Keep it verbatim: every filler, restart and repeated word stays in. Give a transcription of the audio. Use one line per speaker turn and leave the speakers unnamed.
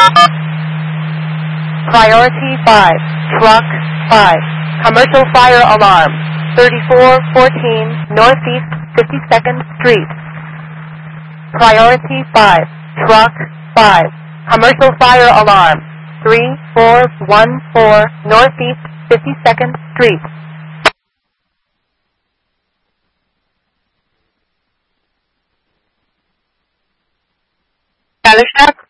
Priority five, truck five, commercial fire alarm, thirty-four fourteen Northeast fifty-second Street. Priority five, truck five, commercial fire alarm, three four one four Northeast fifty-second Street.
Alexandra